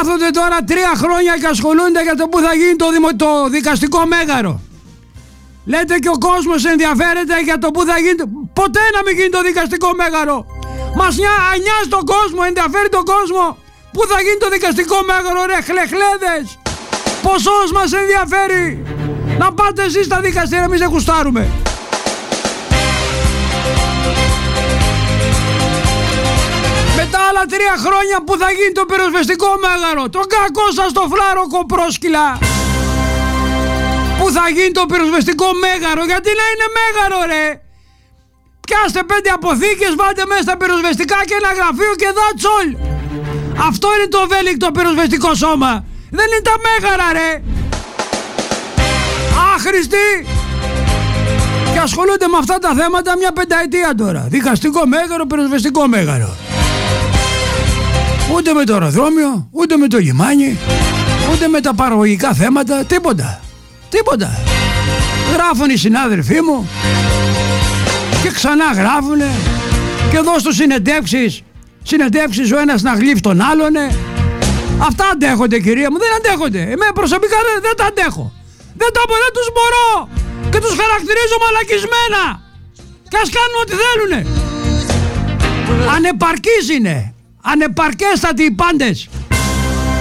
Κάθονται τώρα 3 χρόνια και ασχολούνται για το που θα γίνει το δικαστικό μέγαρο. Λέτε και ο κόσμος ενδιαφέρεται για το που θα γίνει. Ποτέ να μην γίνει το δικαστικό μέγαρο. Μας νοιάζει τον κόσμο, ενδιαφέρει τον κόσμο. Πού θα γίνει το δικαστικό μέγαρο, ρε χλεχλέδες. Ποσός μας ενδιαφέρει. Να πάτε εσείς στα δικαστήρια, εμείς δεν γουστάρουμε. Με τα άλλα 3 χρόνια που θα γίνει το πυροσβεστικό μέγαρο, τον κακό σας το φλάρο κοπρόσκυλα. Που θα γίνει το πυροσβεστικό μέγαρο, γιατί να είναι μέγαρο, ρε. Πιάστε 5 αποθήκες, βάλτε μέσα στα πυροσβεστικά και ένα γραφείο και that's all. Αυτό είναι το ευέλικτο πυροσβεστικό σώμα. Δεν είναι τα μέγαρα, ρε. Άχρηστοι. Και ασχολούνται με αυτά τα θέματα μια πενταετία τώρα. Δικαστικό μέγαρο, πυροσβεστικό μέγαρο. Ούτε με το αεροδρόμιο, ούτε με το λιμάνι, ούτε με τα παραγωγικά θέματα, τίποτα. Τίποτα. Γράφουν οι συνάδελφοί μου και ξανά γράφουνε και εδώ στους συνεντεύξεις ο ένας να γλύφει τον άλλον. Αυτά αντέχονται, κυρία μου, δεν αντέχονται. Εμένα προσωπικά δεν τα αντέχω. Δεν τους μπορώ και τους χαρακτηρίζω μαλακισμένα και ας κάνουν ό,τι θέλουνε. Ανεπαρκείς είναι. Ανεπαρκέστατοι οι πάντες.